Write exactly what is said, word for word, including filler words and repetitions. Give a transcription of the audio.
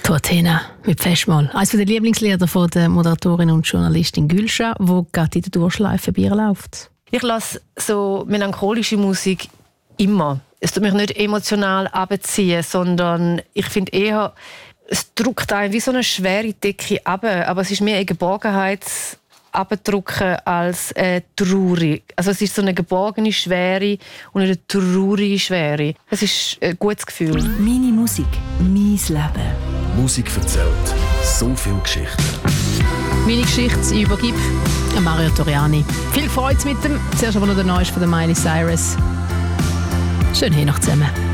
«Tu Athena» mit «Festmahl». Eines der Lieblingslieder von der Moderatorin und Journalistin Gülscha, die gerade in der Durchschleife bei ihr läuft. Ich lasse so melancholische Musik immer. Es tut mich nicht emotional abziehen, sondern ich finde eher, es drückt einen wie so eine schwere Decke ab, aber es ist mehr eine Geborgenheit abdrücken als äh, traurig. Also es ist so eine geborgene Schwere und eine traurige Schwere. Es ist ein gutes Gefühl. Meine Musik, mein Leben. Musik erzählt so viele Geschichten. Meine Geschichte ich übergebe an Mario Toriani. Viel Freude mit dem. Zuerst aber noch der Neueste von der Miley Cyrus. Schön hier noch zusammen.